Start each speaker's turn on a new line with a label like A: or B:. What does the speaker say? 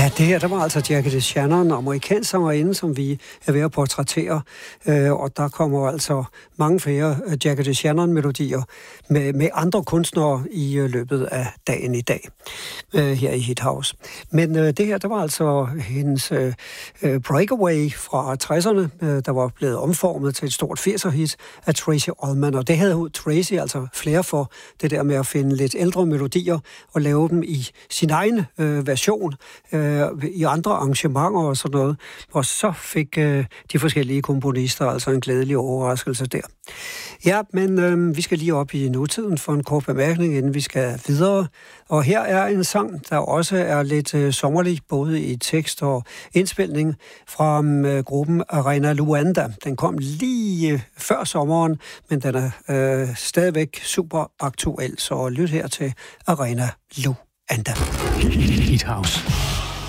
A: Ja, det her, der var altså Jackie DeShannon, en amerikansk sangerinde, som vi er ved at portrættere. Og der kommer altså mange flere Jackie DeShannon-melodier med andre kunstnere i løbet af dagen i dag her i Hit House. Men det her, der var altså hendes breakaway fra 60'erne, der var blevet omformet til et stort 80'er-hit af Tracey Ullman. Og det havde Tracey altså flere for, det der med at finde lidt ældre melodier og lave dem i sin egen version, i andre arrangementer og sådan noget. Og så fik de forskellige komponister altså en glædelig overraskelse der. Ja, men vi skal lige op i nutiden for en kort bemærkning, inden vi skal videre. Og her er en sang, der også er lidt sommerlig, både i tekst og indspilning, fra gruppen Arena Luanda. Den kom lige før sommeren, men den er stadigvæk super aktuel. Så lyt her til Arena Luanda.
B: Hit House.